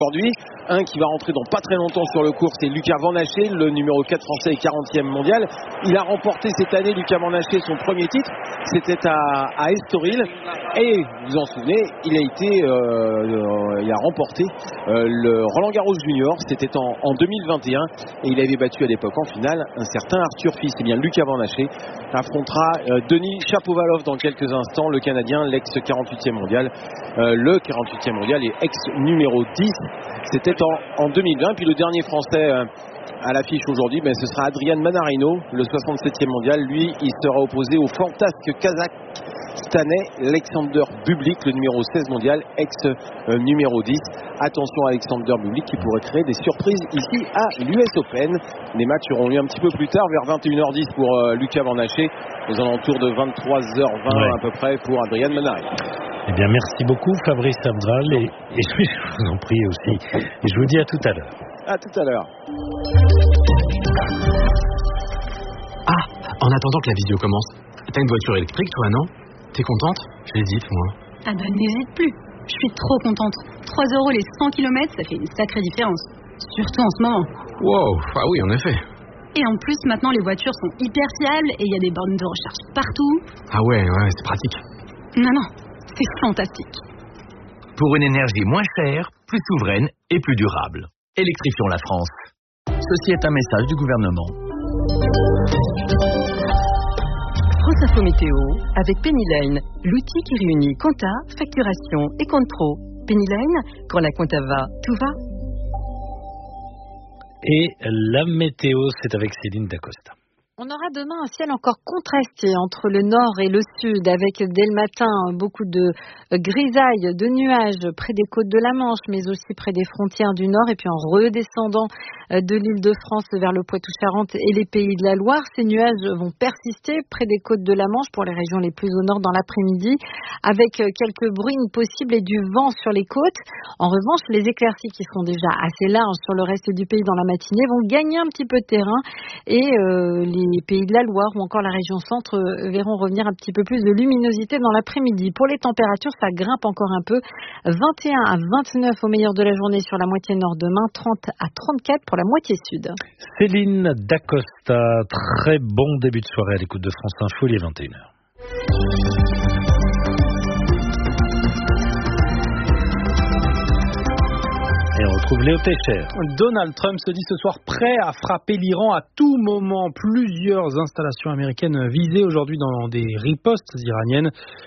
Aujourd'hui, un qui va rentrer dans pas très longtemps sur le cours, c'est Lucas Van Haché, le numéro 4 français et 40e mondial. Il a remporté cette année, Lucas Van Haché, son premier titre. C'était à Estoril. Et vous vous en souvenez, il a remporté le Roland Garros Junior. C'était en 2021. Et il avait battu à l'époque en finale un certain Arthur Fils. Et bien Lucas Van Haché affrontera Denis Shapovalov dans quelques instants, le Canadien, l'ex-48e mondial. Le 48e mondial et ex-numéro 10. C'était en 2020. Puis le dernier français à l'affiche aujourd'hui, ce sera Adrian Manarino, le 67e mondial. Lui, il sera opposé au fantasque kazakhstanais Alexander Bublik, le numéro 16 mondial, ex-numéro 10. Attention à Alexander Bublik qui pourrait créer des surprises ici à l'US Open. Les matchs auront lieu un petit peu plus tard, vers 21h10 pour Lucas Van Haché, aux alentours de 23h20 à peu près pour Adrian Manarino. Eh bien, merci beaucoup Fabrice Abdral et je vous en prie aussi. Et je vous dis à tout à l'heure. À tout à l'heure. Ah, en attendant que la vidéo commence, t'as une voiture électrique toi, non? T'es contente? J'hésite, moi. Ah bah n'hésite plus. Je suis trop contente. 3 € les 100 km, ça fait une sacrée différence. Surtout en ce moment. Wow, ah oui, en effet. Et en plus, maintenant, les voitures sont hyper fiables et il y a des bornes de recharge partout. Ah ouais, c'est pratique. Non, c'est fantastique. Pour une énergie moins chère, plus souveraine et plus durable. Électrifions la France. Ceci est un message du gouvernement. France Info Météo avec Penny Lane, l'outil qui réunit compta, facturation et compte pro. Penny Lane, quand la compta va, tout va. Et la météo, c'est avec Céline Dacosta. On aura demain un ciel encore contrasté entre le nord et le sud, avec dès le matin beaucoup de grisailles, de nuages près des côtes de la Manche, mais aussi près des frontières du nord, et puis en redescendant de l'Île-de-France vers le Poitou-Charentes et les Pays de la Loire. Ces nuages vont persister près des côtes de la Manche pour les régions les plus au nord dans l'après-midi, avec quelques bruines possibles et du vent sur les côtes. En revanche, les éclaircies qui seront déjà assez larges sur le reste du pays dans la matinée vont gagner un petit peu de terrain, et les Pays de la Loire ou encore la région centre verront revenir un petit peu plus de luminosité dans l'après-midi. Pour les températures, ça grimpe encore un peu. 21 à 29 au meilleur de la journée sur la moitié nord demain, 30 à 34 pour la moitié sud. Céline Dacosta, très bon début de soirée à l'écoute de France Info, il est 21h. Et on retrouve Léo Técher. Donald Trump se dit ce soir prêt à frapper l'Iran à tout moment. Plusieurs installations américaines visées aujourd'hui dans des ripostes iraniennes.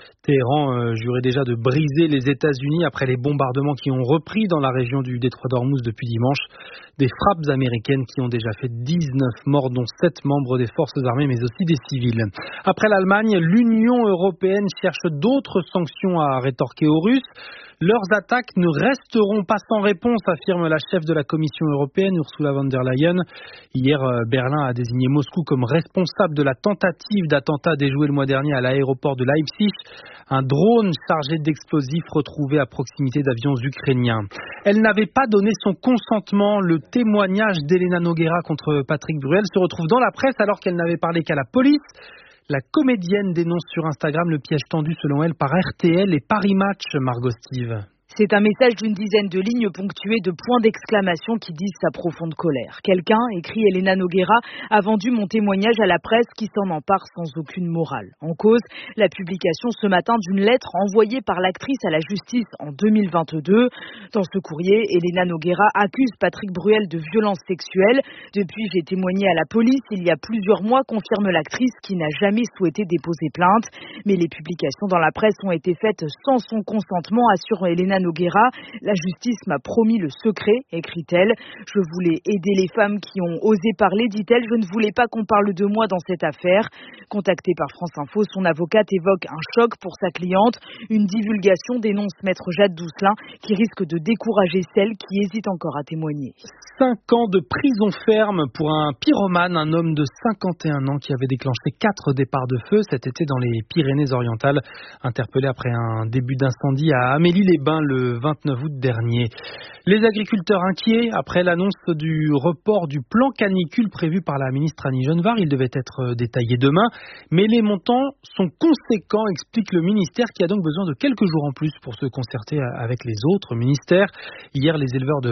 Téhéran jurait déjà de briser les États-Unis après les bombardements qui ont repris dans la région du détroit d'Ormuz depuis dimanche. Des frappes américaines qui ont déjà fait 19 morts, dont 7 membres des forces armées, mais aussi des civils. Après l'Allemagne, l'Union européenne cherche d'autres sanctions à rétorquer aux Russes. Leurs attaques ne resteront pas sans réponse, affirme la chef de la Commission européenne, Ursula von der Leyen. Hier, Berlin a désigné Moscou comme responsable de la tentative d'attentat déjoué le mois dernier à l'aéroport de Leipzig. Un drone chargé d'explosifs retrouvé à proximité d'avions ukrainiens. Elle n'avait pas donné son consentement. Le témoignage d'Elena Nogueira contre Patrick Bruel se retrouve dans la presse alors qu'elle n'avait parlé qu'à la police. La comédienne dénonce sur Instagram le piège tendu selon elle par RTL et Paris Match, Margot Steve. C'est un message d'une dizaine de lignes ponctuées de points d'exclamation qui disent sa profonde colère. Quelqu'un, écrit Elena Nogueira, a vendu mon témoignage à la presse qui s'en empare sans aucune morale. En cause, la publication ce matin d'une lettre envoyée par l'actrice à la justice en 2022. Dans ce courrier, Elena Nogueira accuse Patrick Bruel de violence sexuelle. Depuis, j'ai témoigné à la police il y a plusieurs mois, confirme l'actrice qui n'a jamais souhaité déposer plainte. Mais les publications dans la presse ont été faites sans son consentement, assure Elena Nogueira. La justice m'a promis le secret, écrit-elle. Je voulais aider les femmes qui ont osé parler, dit-elle. Je ne voulais pas qu'on parle de moi dans cette affaire. Contactée par France Info, son avocate évoque un choc pour sa cliente. Une divulgation, dénonce maître Jade Doucelin, qui risque de décourager celles qui hésitent encore à témoigner. 5 ans de prison ferme pour un pyromane, un homme de 51 ans qui avait déclenché 4 départs de feu cet été dans les Pyrénées-Orientales, interpellé après un début d'incendie à Amélie-les-Bains le 29 août dernier. Les agriculteurs inquiets après l'annonce du report du plan canicule prévu par la ministre Annie Genevard. Il devait être détaillé demain, mais les montants sont conséquents, explique le ministère, qui a donc besoin de quelques jours en plus pour se concerter avec les autres ministères. Hier, les éleveurs de